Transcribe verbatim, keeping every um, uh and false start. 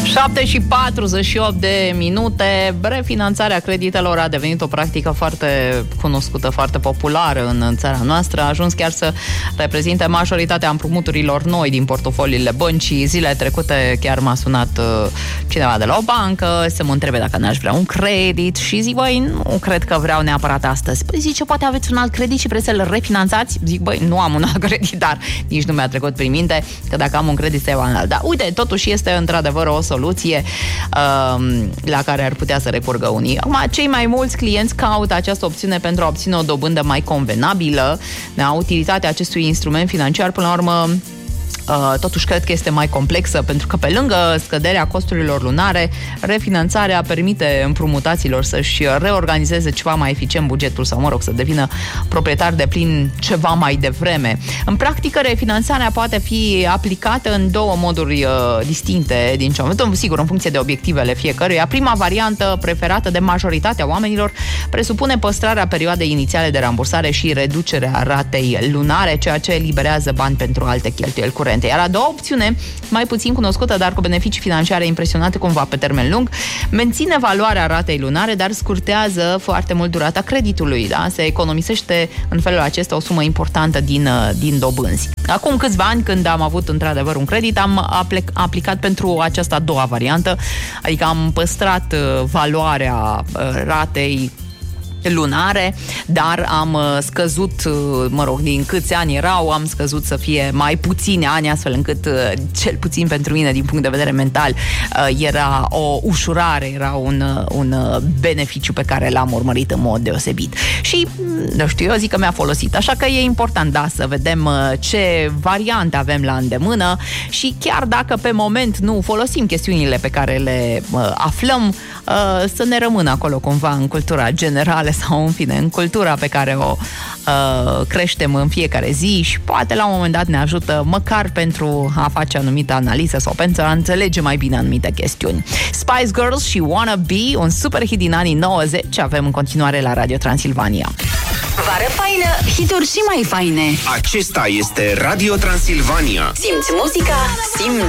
șapte și patruzeci și opt de minute. Refinanțarea creditelor a devenit o practică foarte cunoscută, foarte populară în țara noastră. A ajuns chiar să reprezinte majoritatea împrumuturilor noi din portofoliile băncii. Zilele trecute chiar m-a sunat cineva de la o bancă să mă întrebe dacă n-aș vrea un credit și zic, băi, nu cred că vreau neapărat astăzi. Păi zice, poate aveți un alt credit și vreți să-l refinanțați? Zic, băi, nu am un alt credit, dar nici nu mi-a trecut prin minte că dacă am un credit să iau un alt. Dar uite, totuși este într-adevăr o soluție uh, la care ar putea să recurgă unii. Acum, cei mai mulți clienți caută această opțiune pentru a obține o dobândă mai convenabilă. Da, utilitatea acestui instrument financiar, până la urmă, Uh, totuși cred că este mai complexă, pentru că pe lângă scăderea costurilor lunare, refinanțarea permite împrumutaților să-și reorganizeze ceva mai eficient bugetul sau, mă rog, să devină proprietar de plin ceva mai devreme. În practică, refinanțarea poate fi aplicată în două moduri uh, distincte din ce moment, sigur, în funcție de obiectivele fiecăruia. Prima variantă, preferată de majoritatea oamenilor, presupune păstrarea perioadei inițiale de rambursare și reducerea ratei lunare, ceea ce eliberează bani pentru alte cheltuieli curente. Iar a doua opțiune, mai puțin cunoscută, dar cu beneficii financiare impresionante cumva pe termen lung, menține valoarea ratei lunare, dar scurtează foarte mult durata creditului. Da? Se economisește în felul acesta o sumă importantă din, din dobânzi. Acum câțiva ani, când am avut într-adevăr un credit, am aplicat pentru această a doua variantă, adică am păstrat valoarea ratei lunare, dar am scăzut, mă rog, din câți ani erau, am scăzut să fie mai puțini ani, astfel încât, cel puțin pentru mine, din punct de vedere mental, era o ușurare, era un, un beneficiu pe care l-am urmărit în mod deosebit. Și, nu știu, eu zic că mi-a folosit. Așa că e important, da, să vedem ce variante avem la îndemână și chiar dacă pe moment nu folosim chestiunile pe care le aflăm, să ne rămână acolo cumva în cultura generală sau, în fine, în cultura pe care o uh, creștem în fiecare zi și poate la un moment dat ne ajută măcar pentru a face anumită analiză sau pentru a înțelege mai bine anumite chestiuni. Spice Girls și Wanna Be, un super hit din anii nouăzeci, avem în continuare la Radio Transilvania. Vară faină, hituri și mai faine. Acesta este Radio Transilvania. Simți muzica, simți